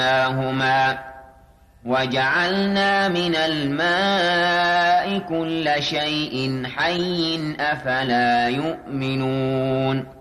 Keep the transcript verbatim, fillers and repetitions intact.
هما وجعلنا من الماء كل شيء حي أفلا يؤمنون